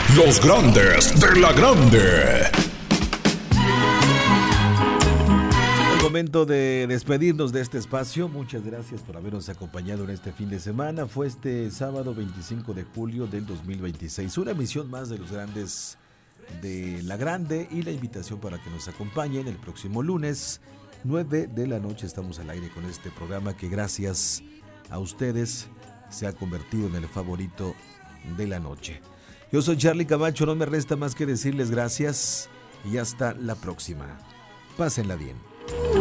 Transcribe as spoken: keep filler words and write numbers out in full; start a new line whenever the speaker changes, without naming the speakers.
Los grandes de la grande.
El momento de despedirnos de este espacio. Muchas gracias por habernos acompañado en este fin de semana. Fue este sábado veinticinco de julio del dos mil veintiséis. Una emisión más de Los Grandes de la Grande y la invitación para que nos acompañen el próximo lunes, nueve de la noche. Estamos al aire con este programa que gracias a ustedes se ha convertido en el favorito de la noche. Yo soy Charly Camacho, no me resta más que decirles gracias y hasta la próxima. Pásenla bien.